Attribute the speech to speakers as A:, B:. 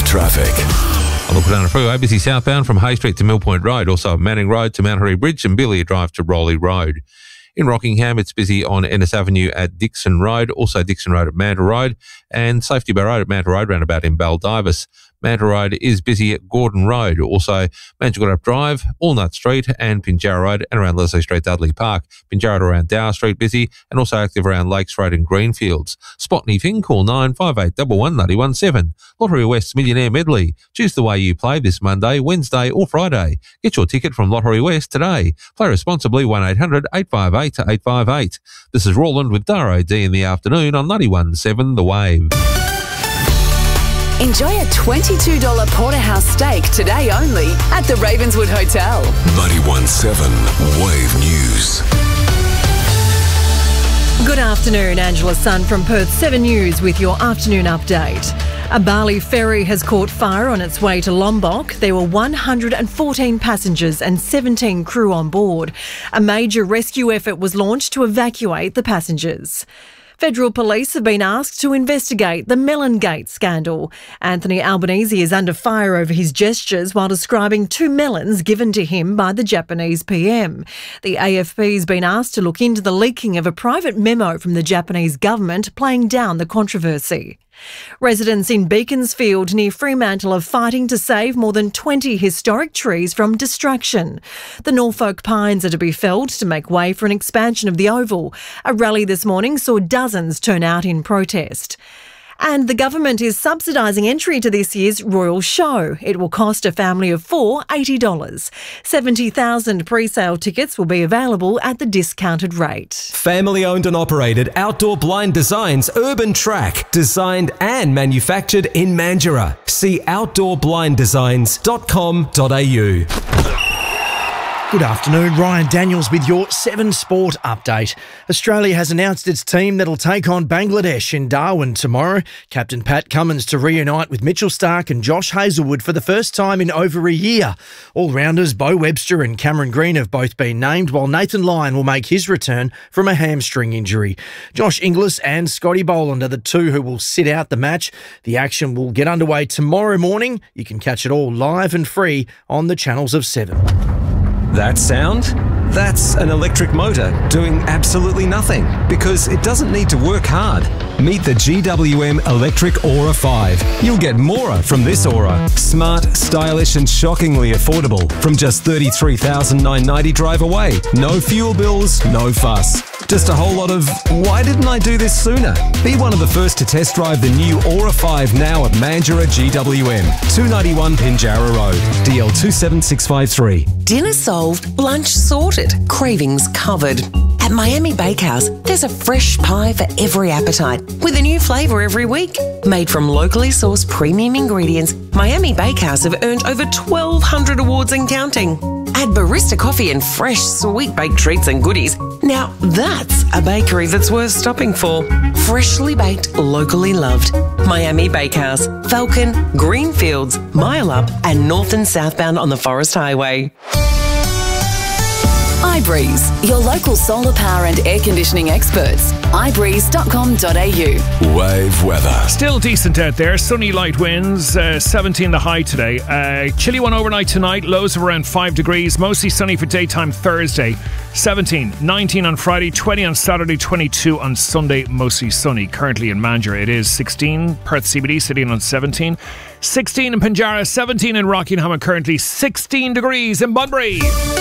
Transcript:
A: traffic.
B: On the Quinana Freeway, busy southbound from Hay Street to Mill Point Road, also Manning Road to Mount Harry Bridge and Billy Drive to Rowley Road. In Rockingham, it's busy on Ennis Avenue at Dixon Road, also Dixon Road at Manta Road, and Safety Bay Road at Manta Road roundabout in Baldivis. Manta Road is busy at Gordon Road, also Manjigood Drive, Walnut Street and Pinjarra Road, and around Leslie Street, Dudley Park. Pinjarra around Dower Street busy, and also active around Lakes Road and Greenfields. Spot anything, call 958 11917. Lottery West's Millionaire Medley. Choose the way you play this Monday, Wednesday or Friday. Get your ticket from Lottery West today. Play responsibly, 1800 858 858. This is Roland with Daro D in the afternoon on 91.7 The Wave.
C: Enjoy a $22 porterhouse steak today only at the Ravenswood Hotel.
A: 91.7 Wave News.
D: Good afternoon, Angela Sun from Perth 7 News with your afternoon update. A Bali ferry has caught fire on its way to Lombok. There were 114 passengers and 17 crew on board. A major rescue effort was launched to evacuate the passengers. Federal police have been asked to investigate the Melongate scandal. Anthony Albanese is under fire over his gestures while describing 2 melons given to him by the Japanese PM. The AFP has been asked to look into the leaking of a private memo from the Japanese government playing down the controversy. Residents in Beaconsfield near Fremantle are fighting to save more than 20 historic trees from destruction. The Norfolk pines are to be felled to make way for an expansion of the Oval. A rally this morning saw dozens turn out in protest. And the government is subsidising entry to this year's Royal Show. It will cost a family of 4 $80. 70,000 pre-sale tickets will be available at the discounted rate.
E: Family-owned and operated Outdoor Blind Designs Urban Track, designed and manufactured in Mandurah. See outdoorblindesigns.com.au.
F: Good afternoon, Ryan Daniels with your 7 Sport update. Australia has announced its team that'll take on Bangladesh in Darwin tomorrow. Captain Pat Cummins to reunite with Mitchell Starc and Josh Hazlewood for the first time in over a year. All-rounders Bo Webster and Cameron Green have both been named, while Nathan Lyon will make his return from a hamstring injury. Josh Inglis and Scotty Boland are the 2 who will sit out the match. The action will get underway tomorrow morning. You can catch it all live and free on the channels of 7.
E: That sound? That's an electric motor doing absolutely nothing because it doesn't need to work hard. Meet the GWM Electric Aura 5. You'll get more from this Aura. Smart, stylish and shockingly affordable from just $33,990 drive away. No fuel bills, no fuss. Just a whole lot of, why didn't I do this sooner? Be one of the first to test drive the new Aura 5 now at Mandurah GWM, 291 Pinjarra Road, DL 27653.
G: Dinner solved, lunch sorted, cravings covered. At Miami Bakehouse, there's a fresh pie for every appetite, with a new flavour every week. Made from locally sourced premium ingredients, Miami Bakehouse have earned over 1,200 awards and counting. Add barista coffee and fresh, sweet baked treats and goodies. Now that's a bakery that's worth stopping for. Freshly baked, locally loved. Miami Bakehouse, Falcon, Greenfields, Mile Up and north and southbound on the Forest Highway.
C: iBreeze, your local solar power and air conditioning experts. iBreeze.com.au.
A: Wave weather.
H: Still decent out there. Sunny light winds, 17 the high today. Chilly one overnight tonight, lows of around 5 degrees. Mostly sunny for daytime Thursday. 17, 19 on Friday, 20 on Saturday, 22 on Sunday, mostly sunny. Currently in Mandurah it is 16. Perth CBD sitting on 17. 16 in Pinjarra, 17 in Rockingham and currently 16 degrees in Bunbury.